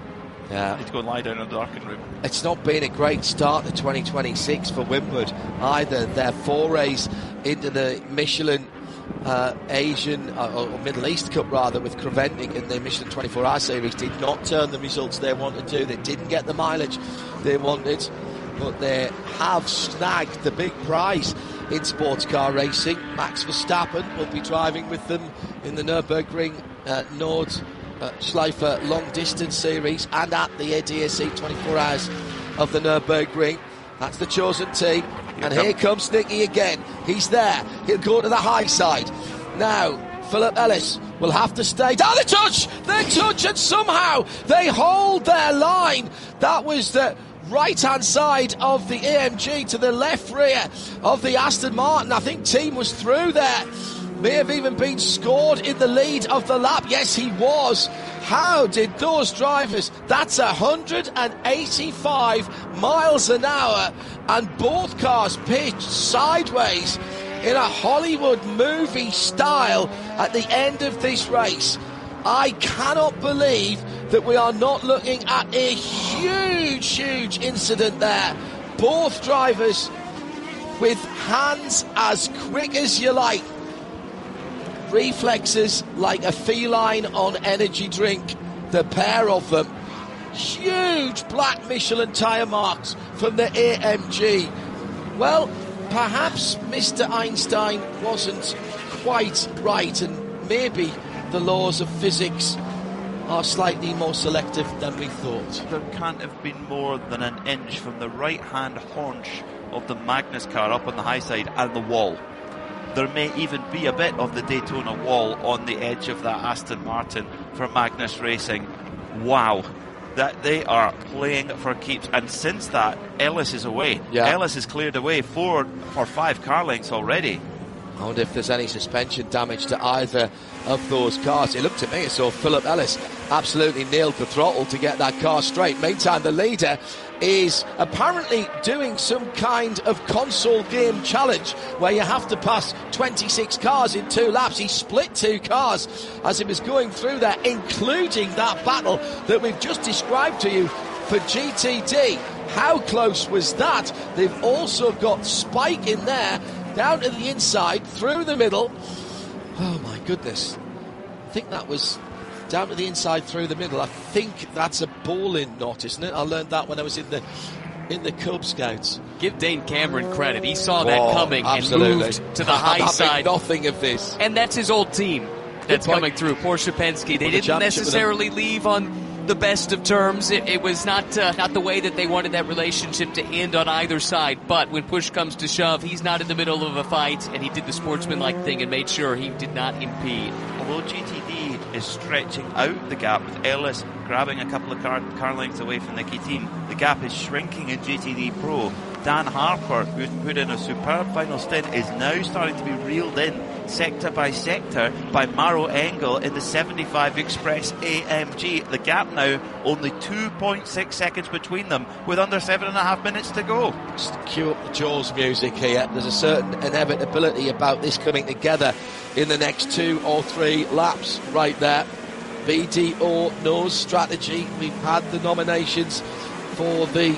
Yeah. I need to go and lie down in the darkened room. It's not been a great start to twenty twenty-six for Winward either. Their forays into the Michelin uh, Asian uh, or Middle East Cup rather with Creventic in the Michelin twenty-four hour series did not turn the results they wanted to. They didn't get the mileage they wanted, but they have snagged the big prize in sports car racing. Max Verstappen will be driving with them in the Nürburgring uh, Nord Uh, Schleifer long distance series and at the A D A C twenty-four hours of the Nürburgring. That's the chosen team. Here and come. Here comes Nicky again. He's there. He'll go to the high side. Now, Philip Ellis will have to stay. Down the touch! They touch and somehow they hold their line. That was the right-hand side of the A M G to the left rear of the Aston Martin. I think team was through there. May have even been scored in the lead of the lap. Yes, he was. How did those drivers? That's one hundred eighty-five miles an hour, and both cars pitched sideways in a Hollywood movie style at the end of this race. I cannot believe that we are not looking at a huge, huge incident there. Both drivers with hands as quick as you like. Reflexes like a feline on energy drink, the pair of them. Huge black Michelin tyre marks from the A M G. Well, perhaps Mister Einstein wasn't quite right, and maybe the laws of physics are slightly more selective than we thought. There can't have been more than an inch from the right-hand haunch of the Magnus car up on the high side and the wall. There may even be a bit of the Daytona wall on the edge of that Aston Martin for Magnus Racing. Wow, that they are playing for keeps. And since that, Ellis is away. Yeah. Ellis is cleared away four or five car lengths already. I wonder if there's any suspension damage to either of those cars. It looked to me as though Philip Ellis absolutely nailed the throttle to get that car straight. Meantime, the leader is apparently doing some kind of console game challenge where you have to pass twenty-six cars in two laps. He split two cars as he was going through there, including that battle that we've just described to you for G T D. How close was that? They've also got Spike in there, down to the inside, through the middle. Oh my goodness. I think that was down to the inside through the middle. I think that's a bowling knot, isn't it? I learned that when I was in the in the Cub Scouts. Give Dane Cameron credit. He saw that oh, coming absolutely. and moved to the high I'm side. Nothing of this. And that's his old team that's coming through. Porsche Penske. They the didn't necessarily leave on the best of terms. It, it was not uh, not the way that they wanted that relationship to end on either side. But when push comes to shove, he's not in the middle of a fight, and he did the sportsmanlike thing and made sure he did not impede. Although G T D is stretching out the gap with Ellis grabbing a couple of car, car lengths away from Nicky Team, the gap is shrinking in G T D Pro. Dan Harper, who's put in a superb final stint, is now starting to be reeled in sector by sector by Maro Engel in the seventy-five Express A M G. The gap now only two point six seconds between them with under seven and a half minutes to go. Just cue up the Jaws music here. There's a certain inevitability about this coming together in the next two or three laps right there. B D O knows strategy. We've had the nominations for the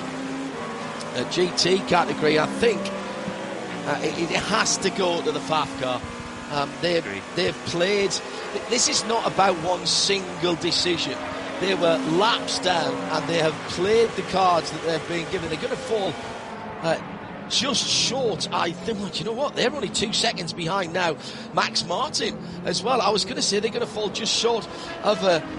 uh, G T category. I think uh, it, it has to go to the F A F car. Um, they've, they've played. This is not about one single decision. They were laps down and they have played the cards that they've been given. They're going to fall uh, just short, I think. Well, you know what? They're only two seconds behind now. Max Martin as well. I was going to say they're going to fall just short of a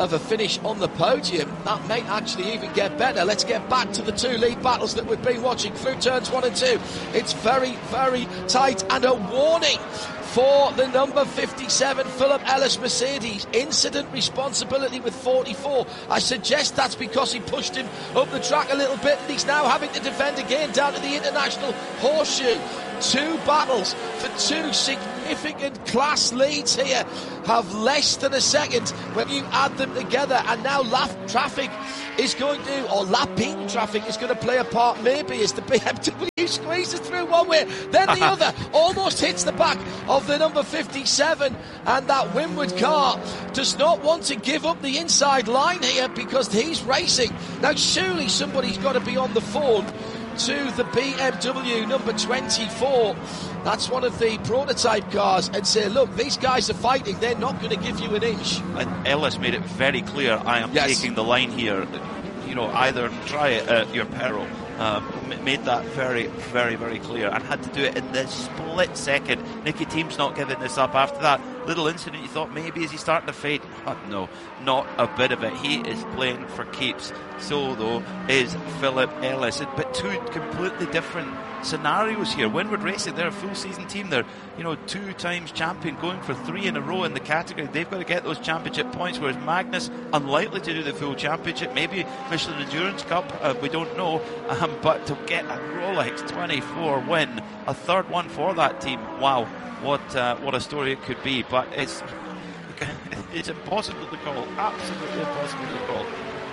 of a finish on the podium. That may actually even get better. Let's get back to the two lead battles that we've been watching through turns one and two. It's very, very tight, and a warning for the number fifty-seven Philip Ellis Mercedes. Incident responsibility with forty-four. I suggest that's because he pushed him up the track a little bit, and he's now having to defend again down to the International Horseshoe. Two battles for two significant class leads here have less than a second when you add them together, and now lap traffic is going to, or lapping traffic is going to play a part maybe as the B M W squeezes through one way, then the other, almost hits the back of the number fifty-seven, and that Winward car does not want to give up the inside line here because he's racing. Now surely somebody's got to be on the phone to the B M W number twenty-four. That's one of the prototype cars, and say, look, these guys are fighting, they're not going to give you an inch. And Ellis made it very clear, I am yes. taking the line here. You know, either try it at your peril. Um, made that very, very, very clear, and had to do it in this split second. Nicky Team's not giving this up. After that little incident, you thought maybe is he starting to fade? Oh, no, not a bit of it. He is playing for keeps. So though is Philip Ellis, but two completely different scenarios here. Winward Racing, they're a full season team. They're, you know, two times champion, going for three in a row in the category. They've got to get those championship points, whereas Magnus unlikely to do the full championship. Maybe Michelin Endurance Cup, uh, we don't know. Um, but to get a Rolex twenty-four win, a third one for that team, wow, what uh, what a story it could be. But it's it's impossible to call, absolutely impossible to call.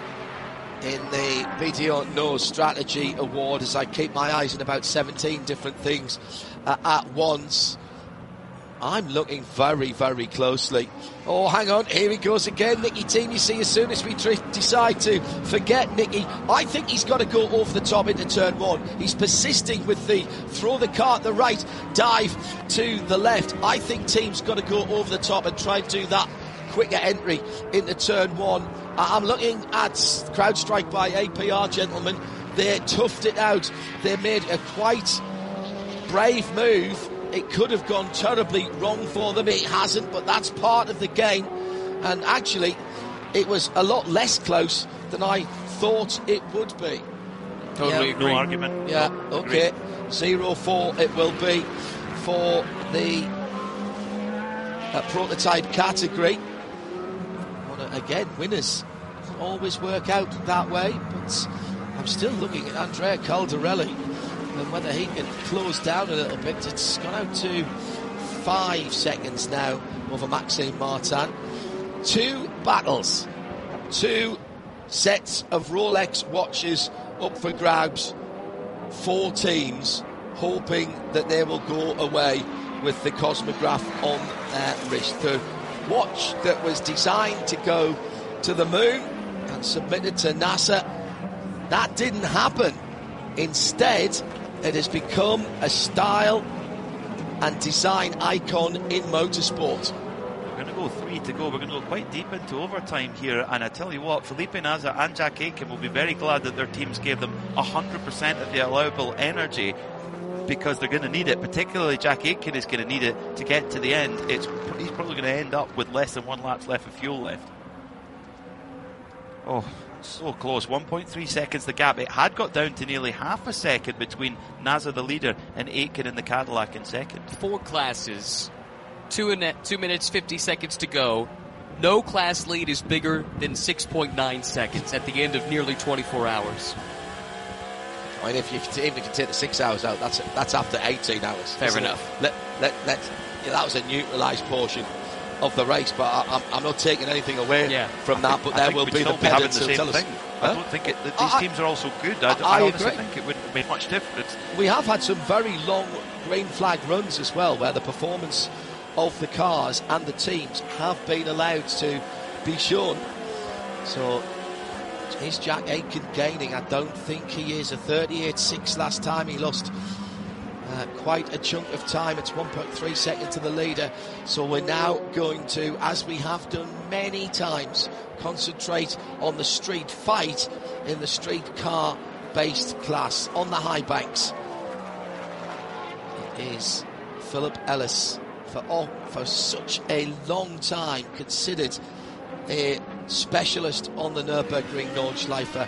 In the B D O Knows Strategy Award, as I keep my eyes on about seventeen different things uh, at once, I'm looking very, very closely. Oh, hang on, here he goes again. Nicky Team, you see, as soon as we tr- decide to forget Nicky, I think he's got to go over the top into turn one. He's persisting with the throw the car at the right, dive to the left. I think Team's got to go over the top and try and do that quicker entry into turn one. I'm looking at CrowdStrike by A P R, gentlemen. They toughed it out. They made a quite brave move. It could have gone terribly wrong for them. It hasn't, but that's part of the game. And actually, it was a lot less close than I thought it would be. Totally yeah, agree. No argument. Yeah, no, okay. zero four it will be for the uh, prototype category. Again, winners always work out that way, but I'm still looking at Andrea Caldarelli and whether he can close down a little bit. It's gone out to five seconds now over Maxime Martin. Two battles, two sets of Rolex watches up for grabs, four teams hoping that they will go away with the Cosmograph on their wrist. The watch that was designed to go to the moon and submitted to NASA, that didn't happen. Instead, it has become a style and design icon in motorsport. We're going to go three to go. We're going to go quite deep into overtime here, and I tell you what, Felipe Nasr and Jack Aitken will be very glad that their teams gave them one hundred percent of the allowable energy, because they're going to need it. Particularly Jack Aitken is going to need it to get to the end. It's, he's probably going to end up with less than one lap left of fuel left. Oh, so close. one point three seconds the gap. It had got down to nearly half a second between Nasr, the leader, and Aitken in the Cadillac in second. Four classes, two, in two minutes, fifty seconds to go. No class lead is bigger than six point nine seconds at the end of nearly twenty-four hours. I mean, if you even if you take the six hours out, that's that's after eighteen hours. Fair enough. Let let let. Yeah, that was a neutralised portion of the race, but I, I'm, I'm not taking anything away yeah. from that. But there will be the having the same tell thing. us. I Huh? don't think it, that these I, teams are also good. I, I, I honestly agree. think it wouldn't make much difference. We have had some very long green flag runs as well, where the performance of the cars and the teams have been allowed to be shown. So is Jack Aitken gaining? I don't think he is. A thirty-eight six last time. He lost uh, quite a chunk of time. It's one point three seconds to the leader. So we're now going to, as we have done many times, concentrate on the street fight in the street car based class on the high banks. It is Philip Ellis, for oh, for such a long time considered a specialist on the Nürburgring Nordschleife.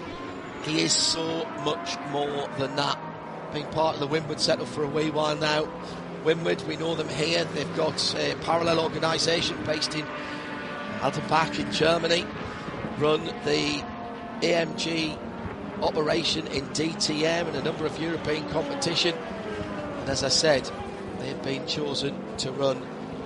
He is so much more than that. Being part of the Windward setup for a wee while now. Windward, we know them here. They've got a parallel organisation based in Altenbach in Germany. Run the A M G operation in D T M and a number of European competition. And as I said, they've been chosen to run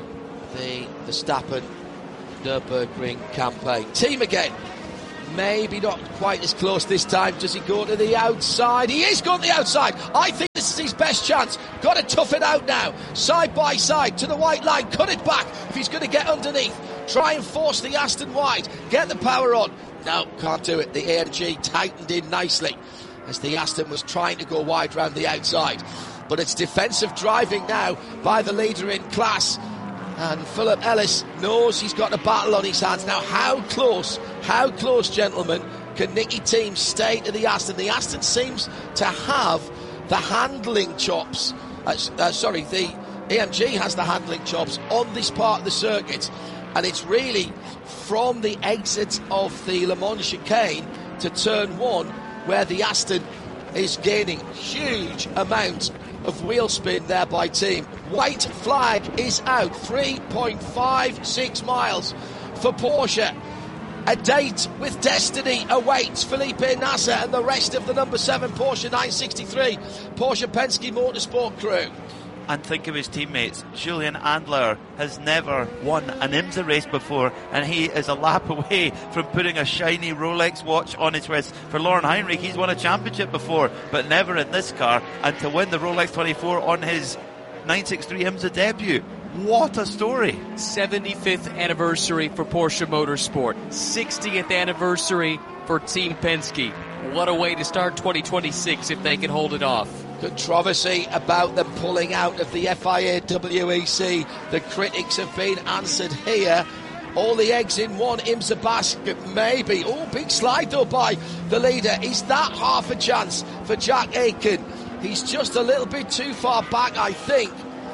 the Verstappen Nürburgring campaign. Team again. Maybe not quite as close this time. Does he go to the outside? He is going to the outside. I think this is his best chance. Got to tough it out now. Side by side to the white line. Cut it back if he's going to get underneath. Try and force the Aston wide. Get the power on. No, can't do it. The A M G tightened in nicely as the Aston was trying to go wide round the outside. But it's defensive driving now by the leader in class. And Philip Ellis knows he's got a battle on his hands. Now, how close, how close, gentlemen, can Nicky Team stay to the Aston? The Aston seems to have the handling chops. Uh, uh, sorry, the A M G has the handling chops on this part of the circuit. And it's really from the exit of the Le Mans chicane to turn one where the Aston is gaining huge amount of wheel spin there by Team. White flag is out. three point five six miles for Porsche. A date with destiny awaits Felipe Nasser and the rest of the number seven Porsche nine sixty-three Porsche Penske Motorsport crew. And think of his teammates. Julian Andler has never won an IMSA race before, and he is a lap away from putting a shiny Rolex watch on his wrist. For Lauren Heinrich, he's won a championship before, but never in this car. And to win the Rolex twenty-four on his nine sixty-three IMSA debut. What a story. seventy-fifth anniversary for Porsche Motorsport. sixtieth anniversary for Team Penske. What a way to start twenty twenty-six if they can hold it off. Controversy about them pulling out of the F I A W E C. The critics have been answered here. All the eggs in one IMSA basket, maybe. Oh, big slide though by the leader. Is that half a chance for Jack Aitken? He's just a little bit too far back, I think.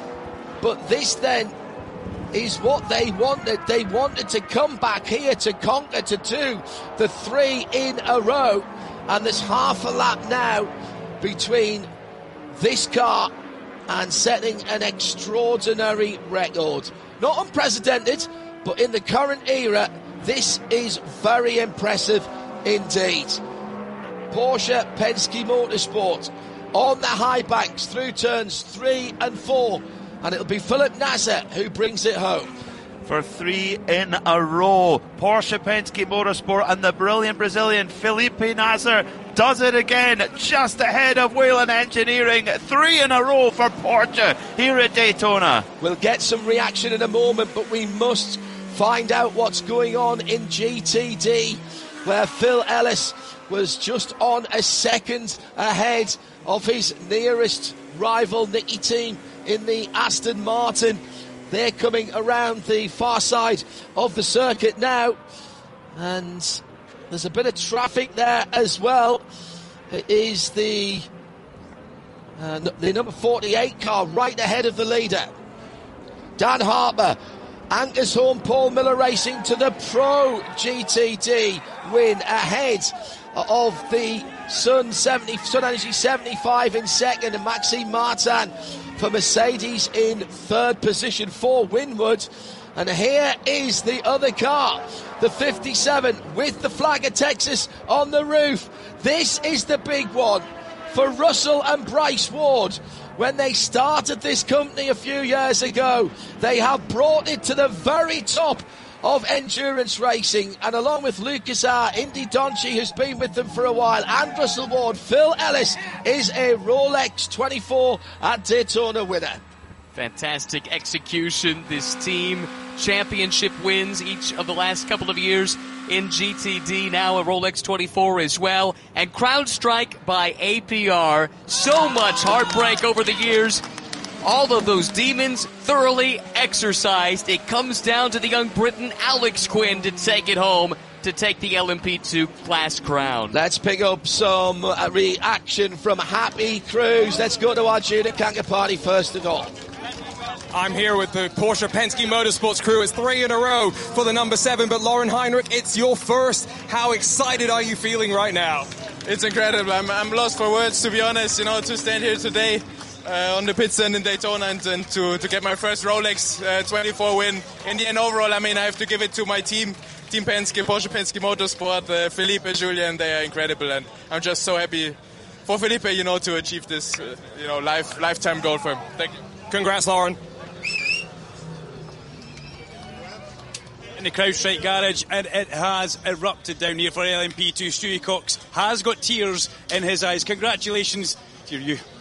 But this then is what they wanted. They wanted to come back here to conquer, to do the three in a row. And there's half a lap now between this car and setting an extraordinary record. Not unprecedented, but in the current era, this is very impressive indeed. Porsche Penske Motorsport on the high banks through turns three and four, and it'll be Philip Nasser who brings it home. For three in a row, Porsche Penske Motorsport and the brilliant Brazilian Felipe Nasser does it again, just ahead of Whelen Engineering. Three in a row for Porsche here at Daytona. We'll get some reaction in a moment, but we must find out what's going on in G T D, where Phil Ellis was just on a second ahead of his nearest rival, Nicky Team, in the Aston Martin. They're coming around the far side of the circuit now, and there's a bit of traffic there as well. It is the uh, the number forty-eight car right ahead of the leader. Dan Harper anchors home Paul Miller Racing to the Pro G T D win ahead of the Sun seventy, Sun Energy seventy-five in second, and Maxime Martin for Mercedes in third position for Windward. And here is the other car, the fifty-seven with the flag of Texas on the roof. This is the big one for Russell and Bryce Ward. When they started this company a few years ago, they have brought it to the very top of endurance racing, and along with Lucas R, Indy Donchi, who's been with them for a while, and Russell Ward, Phil Ellis is a Rolex twenty-four at Daytona winner. Fantastic execution. This team championship wins each of the last couple of years in G T D, now a Rolex twenty-four as well, and CrowdStrike by A P R. So much heartbreak over the years. All of those demons thoroughly exercised. It comes down to the young Briton Alex Quinn to take it home, to take the L M P two class crown. Let's pick up some uh, reaction from Happy Cruz. Let's go to our Judith Kanka party first of all. I'm here with the Porsche Penske Motorsports crew. It's three in a row for the number seven, but Lauren Heinrich, it's your first. How excited are you feeling right now? It's incredible. I'm, I'm lost for words, to be honest, you know, to stand here today uh, on the pit stand in Daytona and, and to, to get my first Rolex uh, twenty-four win. In the end, overall, I mean, I have to give it to my team, Team Penske, Porsche Penske Motorsport, uh, Felipe, Julian, they are incredible, and I'm just so happy for Felipe, you know, to achieve this, uh, you know, life, lifetime goal for him. Thank you. Congrats, Lauren. In the CrowdStrike garage, and it has erupted down here for L M P two. Stewie Cox has got tears in his eyes. Congratulations to you.